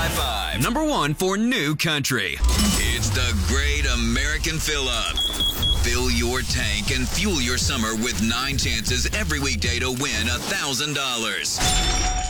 High Five. Number 1 for New Country. It's the Great American Fill-Up. Fill your tank and fuel your summer with 9 chances every weekday to win $1,000.